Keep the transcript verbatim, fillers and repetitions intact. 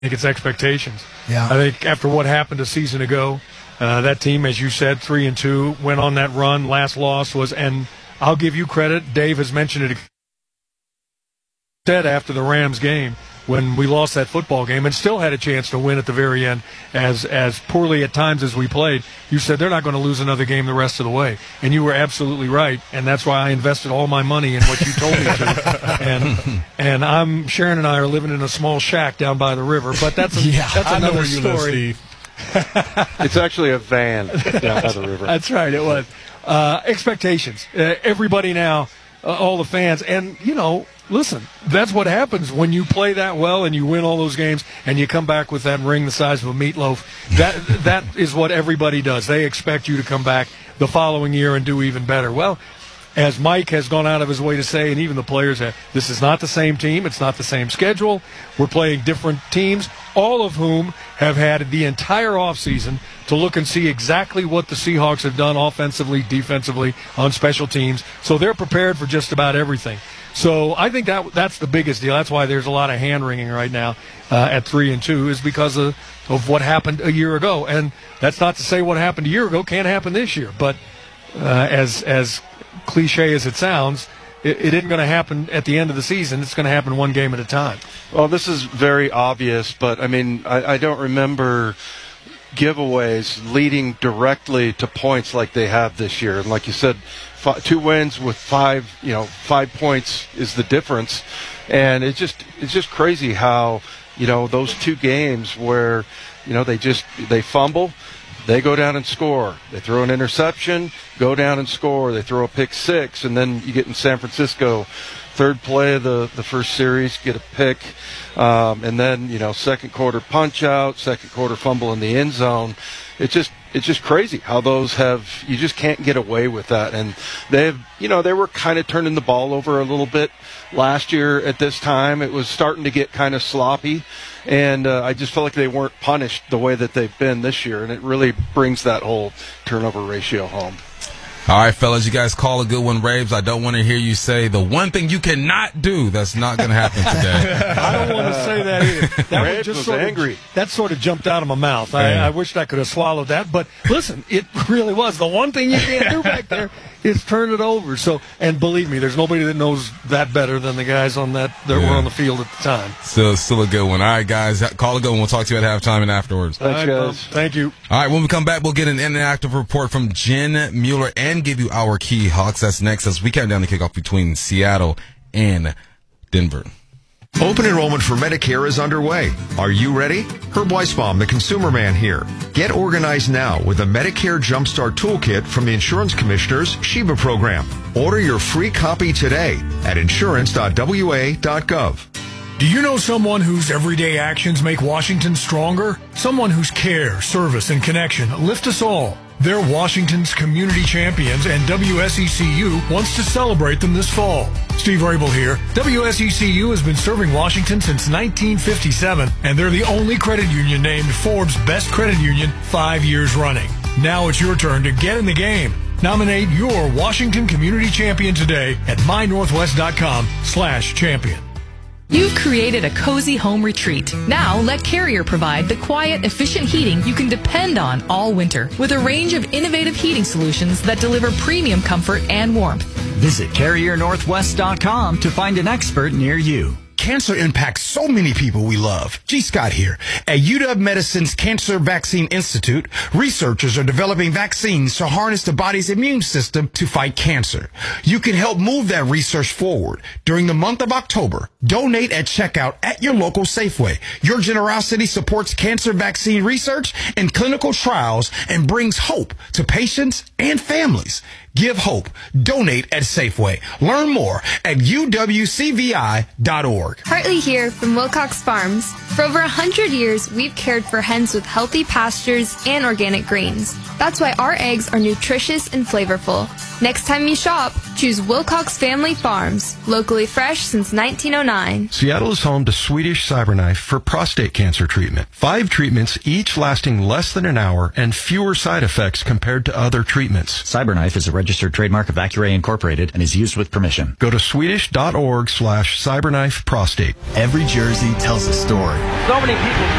think it's expectations. Yeah. I think after what happened a season ago, uh, that team, as you said, three and two, went on that run. Last loss was, and I'll give you credit. Dave has mentioned it. Said after the Rams game when we lost that football game and still had a chance to win at the very end, as as poorly at times as we played, you said they're not going to lose another game the rest of the way, and you were absolutely right, and that's why I invested all my money in what you told me to. And and I'm Sharon and I are living in a small shack down by the river, but that's a, yeah, that's I know another where you live, story. Steve. It's actually a van down by the river. That's right, it was. Uh, expectations. Uh, everybody now, uh, all the fans, and you know. Listen, that's what happens when you play that well and you win all those games and you come back with that ring the size of a meatloaf. That that is what everybody does. They expect you to come back the following year and do even better. Well, as Mike has gone out of his way to say, and even the players have, this is not the same team. It's not the same schedule. We're playing different teams, all of whom have had the entire offseason to look and see exactly what the Seahawks have done offensively, defensively, on special teams. So they're prepared for just about everything. So I think that that's the biggest deal. That's why there's a lot of hand-wringing right now uh, at three and two is because of, of what happened a year ago. And that's not to say what happened a year ago can't happen this year. But uh, as as cliche as it sounds, it, it isn't going to happen at the end of the season. It's going to happen one game at a time. Well, this is very obvious, but, I mean, I, I don't remember giveaways leading directly to points like they have this year. And like you said, five, two wins with five, you know, five points is the difference. And it's just it's just crazy how, you know, those two games where, you know, they just they fumble, they go down and score. They throw an interception, go down and score. They throw a pick six, and then you get in San Francisco, third play of the, the first series, get a pick, um, and then, you know, second quarter punch out, second quarter fumble in the end zone. It's just it's just crazy how those have, you just can't get away with that. And they've, you know, they were kind of turning the ball over a little bit last year at this time. It was starting to get kind of sloppy. And uh, I just felt like they weren't punished the way that they've been this year, and it really brings that whole turnover ratio home. All right, fellas, you guys call a good one, Raves. I don't want to hear you say the one thing you cannot do. That's not going to happen today. I don't want to say that either. That Raves just was sort angry. Of, that sort of jumped out of my mouth. I, I wished I could have swallowed that. But listen, it really was. The one thing you can't do back there is turn it over. So, and believe me, there's nobody that knows that better than the guys on that that Yeah. were on the field at the time. Still, still a good one. All right, guys, call a good one. We'll talk to you at halftime and afterwards. Thanks, All right, guys. Bob. Thank you. All right, when we come back, we'll get an interactive report from Jen Mueller and give you our key Hawks. That's next as we count down the kickoff between Seattle and Denver. Open enrollment for Medicare is underway. Are you ready? Herb Weisbaum, the Consumer Man here. Get organized now with a Medicare Jumpstart Toolkit from the Insurance Commissioner's Sheba program. Order your free copy today at insurance dot w a dot gov. Do you know someone whose everyday actions make Washington stronger? Someone whose care, service, and connection lift us all. They're Washington's community champions, and W S E C U wants to celebrate them this fall. Steve Rabel here. W S E C U has been serving Washington since nineteen fifty-seven, and they're the only credit union named Forbes' Best Credit Union five years running. Now it's your turn to get in the game. Nominate your Washington community champion today at my northwest dot com slash champion. You've created a cozy home retreat. Now let Carrier provide the quiet, efficient heating you can depend on all winter with a range of innovative heating solutions that deliver premium comfort and warmth. Visit carrier northwest dot com to find an expert near you. Cancer impacts so many people we love. G. Scott here. At U W Medicine's Cancer Vaccine Institute, researchers are developing vaccines to harness the body's immune system to fight cancer. You can help move that research forward. During the month of October, donate at checkout at your local Safeway. Your generosity supports cancer vaccine research and clinical trials and brings hope to patients and families. Give hope. Donate at Safeway. Learn more at u w c v i dot org. Hartley here from Wilcox Farms. For over one hundred years, we've cared for hens with healthy pastures and organic greens. That's why our eggs are nutritious and flavorful. Next time you shop, choose Wilcox Family Farms. Locally fresh since nineteen oh nine. Seattle is home to Swedish Cyberknife for prostate cancer treatment. Five treatments, each lasting less than an hour and fewer side effects compared to other treatments. Cyberknife is a registered trademark of Accuray Incorporated and is used with permission. Go to swedish dot org slash cyberknife pro Prostate. Every jersey tells a story. So many people